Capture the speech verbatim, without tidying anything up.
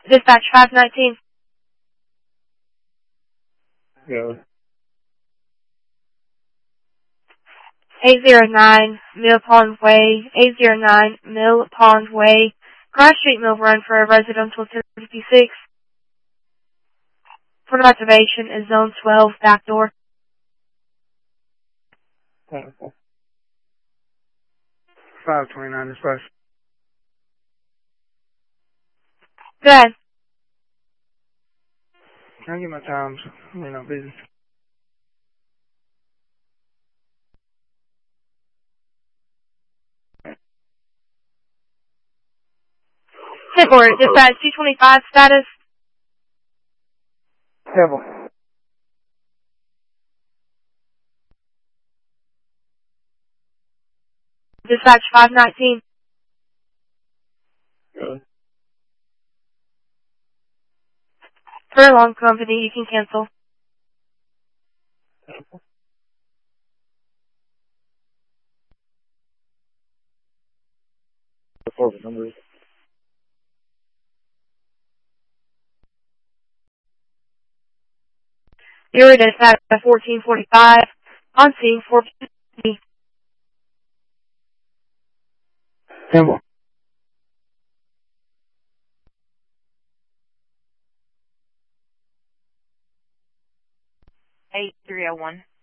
Dispatch five nineteen. Go. eight oh nine Mill Pond Way, eight oh nine Mill Pond Way, Cross Street Mill Run for a residential ten fifty-six. Port of activation is zone twelve, back door. five twenty-nine dispatch. Go ahead. Can I get my times? I mean, I'm busy. ten four, dispatch two twenty-five status. Devil. Dispatch five nineteen. Go. For a long company, you can cancel. The corporate numbers. You're dispatch at fourteen forty-five. On scene four fifty. Temple. eight three oh one.